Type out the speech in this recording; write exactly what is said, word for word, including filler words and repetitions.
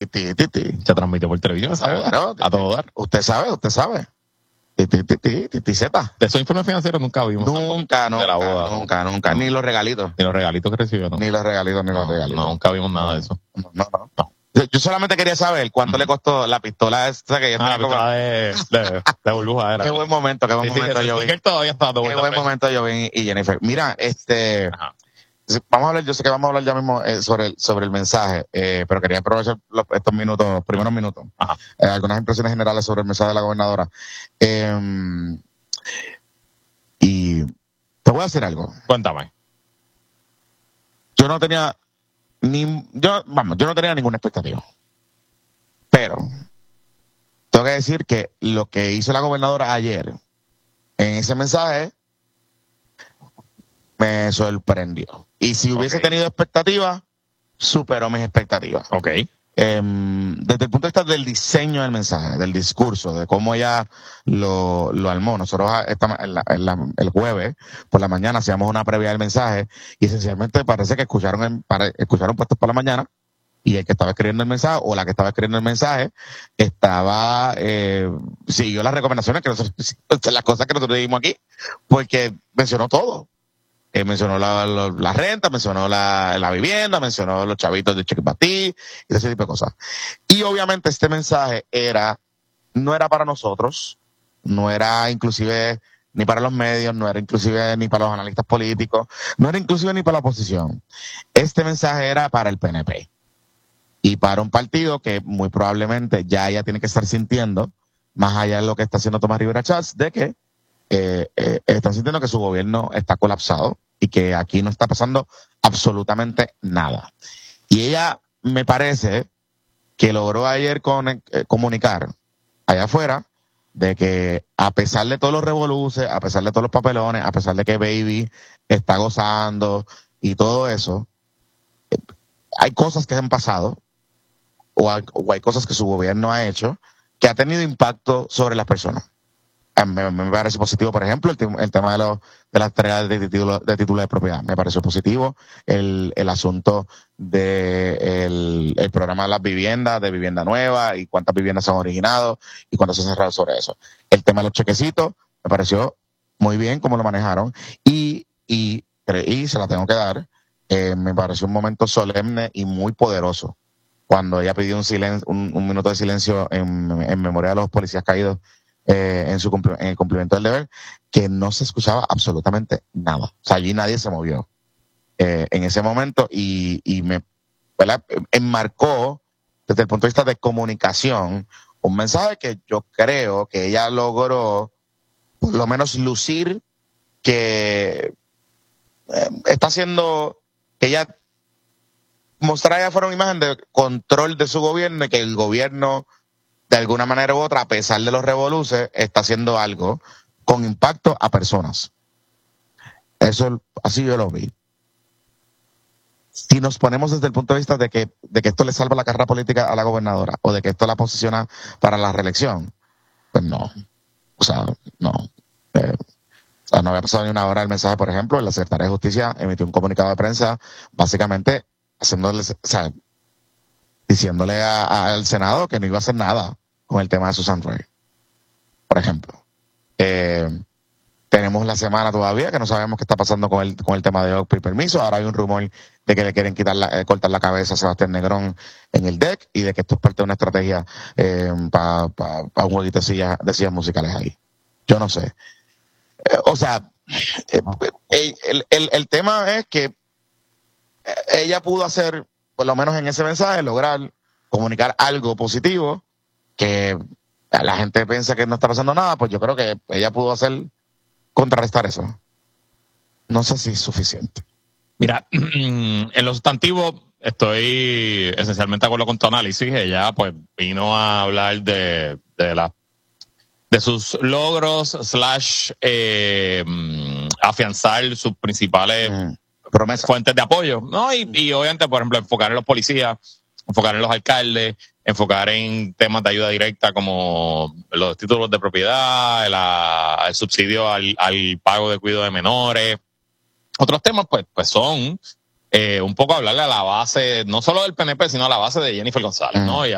ti, ti, ti. Se transmitió por televisión, ¿sabes? Claro, A todo dar. Usted sabe, usted sabe. Ti, ti, ti, ti, ti, ti, zeta. De esos informes financieros nunca vimos. Nunca, De la nunca, boda. nunca, nunca. Ni los regalitos. Ni los regalitos que recibió, ¿no? Ni los regalitos, ni No, los regalitos. no, nunca vimos nada de eso. No, no, no. Yo, yo solamente quería saber cuánto Ujú. le costó la pistola esta que yo Ah, la tenía como- pistola de, de, de burbuja era. Qué buen momento, qué buen Sí, sí, momento ese yo vi. sticker todavía está dando Qué vueltas buen por ahí. momento yo vi y Jennifer. Mira, este, Ajá. vamos a hablar, yo sé que vamos a hablar ya mismo eh, sobre, el, sobre el mensaje, eh, pero quería aprovechar los, estos minutos, los primeros minutos. Ajá. Eh, algunas impresiones generales sobre el mensaje de la gobernadora. Eh, y te voy a decir algo. Cuéntame. Yo no tenía ni, yo, vamos, yo no tenía ninguna expectativa. Pero tengo que decir que lo que hizo la gobernadora ayer en ese mensaje me sorprendió. Y si hubiese Ok. tenido expectativas, superó mis expectativas. Ok. Eh, desde el punto de vista del diseño del mensaje, del discurso, de cómo ella lo, lo armó. Nosotros esta, en la, en la, el jueves por la mañana hacíamos una previa del mensaje y esencialmente parece que escucharon, en, para, escucharon puestos por la mañana y el que estaba escribiendo el mensaje o la que estaba escribiendo el mensaje estaba, eh, siguió las recomendaciones, que nosotros, las cosas que nosotros dijimos aquí, porque mencionó todo. Eh, mencionó la, la, la renta, mencionó la, la vivienda, mencionó los chavitos de Cheque Patí y ese tipo de cosas. Y obviamente este mensaje era, no era para nosotros, no era inclusive ni para los medios, no era inclusive ni para los analistas políticos, no era inclusive ni para la oposición. Este mensaje era para el P N P y para un partido que muy probablemente ya ella tiene que estar sintiendo, más allá de lo que está haciendo Tomás Rivera Chats, de que Eh, eh, están sintiendo que su gobierno está colapsado y que aquí no está pasando absolutamente nada. Y ella me parece que logró ayer con, eh, comunicar allá afuera de que a pesar de todos los revoluces, a pesar de todos los papelones, a pesar de que Baby está gozando y todo eso, eh, hay cosas que han pasado o hay, o hay cosas que su gobierno ha hecho que ha tenido impacto sobre las personas. Me, me parece positivo, por ejemplo, el, el tema de, los, de las entregas de título, de título de propiedad. Me pareció positivo el, el asunto de el, el programa de las viviendas, de vivienda nueva y cuántas viviendas se han originado y cuánto se han cerrado sobre eso. El tema de los chequecitos me pareció muy bien cómo lo manejaron y, y, y se la tengo que dar. Eh, me pareció un momento solemne y muy poderoso cuando ella pidió un, silencio, un, un minuto de silencio en, en memoria de los policías caídos Eh, en, su, en el cumplimiento del deber, que no se escuchaba absolutamente nada. O sea, allí nadie se movió eh, en ese momento y, y me ¿verdad? enmarcó desde el punto de vista de comunicación un mensaje que yo creo que ella logró por lo menos lucir que eh, está haciendo, que ella mostrara allá fuera una imagen de control de su gobierno y que el gobierno de alguna manera u otra, a pesar de los revoluces, está haciendo algo con impacto a personas. Eso, así yo lo vi. Si nos ponemos desde el punto de vista de que, de que esto le salva la carrera política a la gobernadora o de que esto la posiciona para la reelección, pues no. O sea, no. Eh, o sea, no había pasado ni una hora el mensaje, por ejemplo, la Secretaría de Justicia emitió un comunicado de prensa, básicamente haciéndole, o sea, diciéndole a, a, al Senado que no iba a hacer nada con el tema de Susan Rey, por ejemplo. Eh, tenemos la semana todavía que no sabemos qué está pasando con el, con el tema de O C P y permiso. Ahora hay un rumor de que le quieren quitar la, eh, cortar la cabeza a Sebastián Negrón en el D E C y de que esto es parte de una estrategia eh, para pa, pa un jueguito de sillas, de sillas musicales ahí. Yo no sé. Eh, o sea, eh, el, el, el tema es que ella pudo hacer, por lo menos en ese mensaje, lograr comunicar algo positivo que la gente piensa que no está pasando nada, pues yo creo que ella pudo hacer contrarrestar eso. No sé si es suficiente. Mira, en lo sustantivo estoy esencialmente de acuerdo con tu análisis. Ella pues vino a hablar de, de la de sus logros slash eh, afianzar sus principales mm, promesas, fuentes de apoyo, ¿no? Y, y obviamente, por ejemplo, enfocar en los policías, enfocar en los alcaldes, enfocar en temas de ayuda directa como los títulos de propiedad, la, el subsidio al, al pago de cuidado de menores. Otros temas, pues, pues son eh, un poco hablarle a la base, no solo del P N P, sino a la base de Jennifer González, ¿no? Y